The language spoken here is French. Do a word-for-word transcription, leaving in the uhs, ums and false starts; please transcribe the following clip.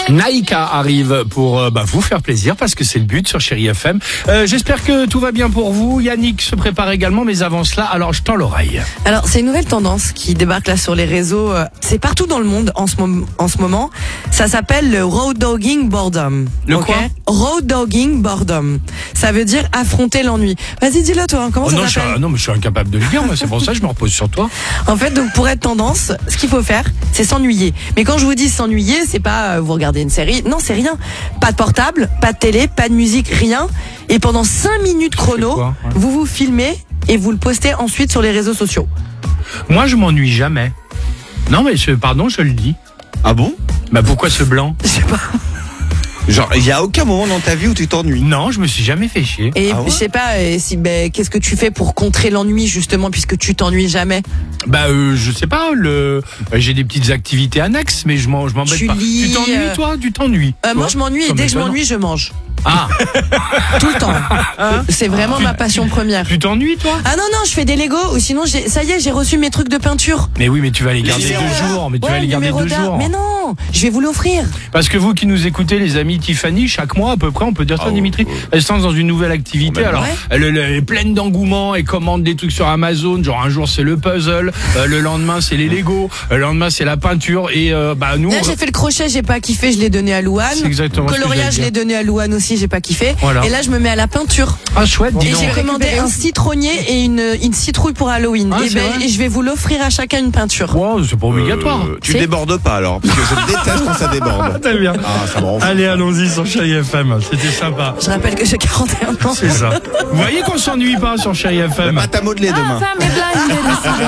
Naïka arrive pour euh, bah, vous faire plaisir parce que c'est le but sur Chérie F M. Euh, j'espère que tout va bien pour vous. Yannick se prépare également, mais avant cela, alors je tends l'oreille. Alors, c'est une nouvelle tendance qui débarque là sur les réseaux. C'est partout dans le monde en ce, mom- en ce moment. Ça s'appelle le road dogging boredom. Le Ok quoi Road dogging boredom. Ça veut dire affronter l'ennui. Vas-y, dis-le toi. Comment Oh ça non, je suis, s'appelle non, mais je suis incapable de le dire. Moi, c'est pour ça que je me repose sur toi. En fait, donc pour être tendance, ce qu'il faut faire, c'est s'ennuyer. Mais quand je vous dis s'ennuyer, c'est pas euh, vous regardez une série. Non, c'est rien. Pas de portable, pas de télé, pas de musique, rien. Et pendant cinq minutes chrono, quoi, ouais. vous vous filmez et vous le postez ensuite sur les réseaux sociaux. Moi, je m'ennuie jamais. Non, mais je, pardon, je le dis. Ah bon? Bah pourquoi ce blanc? Je sais pas. Genre, il y a aucun moment dans ta vie où tu t'ennuies. Non, je me suis jamais fait chier. Et Ah ouais je sais pas euh, si ben qu'est-ce que tu fais pour contrer l'ennui justement puisque tu t'ennuies jamais. Bah euh, je sais pas, le euh, j'ai des petites activités annexes, mais je m'en, je m'embête Tu pas. lis, tu t'ennuies euh, toi? Tu t'ennuies Euh, toi moi je m'ennuie et Comme dès que je étonnant. m'ennuie je mange. Ah, Tout le temps. C'est vraiment ma passion première. tu t'ennuies toi? Ah non non, je fais des Lego ou sinon j'ai ça y est, j'ai reçu mes trucs de peinture. Mais oui, mais tu vas les garder numéros deux d'art. jours. Mais tu Ouais, vas les garder numéro deux d'art. jours. Mais non, je vais vous l'offrir. Parce que vous qui nous écoutez, les amis Tiffany, chaque mois à peu près, on peut dire ça, Ah, Dimitri, ouais, ouais. elle se lance dans une nouvelle activité. Ouais. Alors, Ouais. elle, elle est pleine d'engouement et commande des trucs sur Amazon. Genre un jour c'est le puzzle, euh, le lendemain c'est les Lego, le lendemain c'est la peinture. Et euh, bah nous, Là, on- j'ai fait le crochet, j'ai pas kiffé, je l'ai donné à Louane. C'est exactement ce que Coloriage, j'allais je l'ai dire. donné à Louane aussi, j'ai pas kiffé. Voilà. Et là, je me mets à la peinture. ah chouette, dis Et donc. j'ai commandé un citronnier et une, une citrouille pour Halloween. Ah, et, c'est ben, vrai et je vais vous l'offrir à chacun une peinture. Wow, c'est pas obligatoire. Euh, tu Si. débordes pas alors, parce que je déteste quand ça déborde. Très bien. Ah, ça me rend fou. Allez, allons-y sur Chérie F M. C'était sympa. Je rappelle que j'ai quarante et un ans. C'est ça. Vous voyez qu'on s'ennuie pas sur Chérie F M. Pâte à modeler demain. Femme est blindée de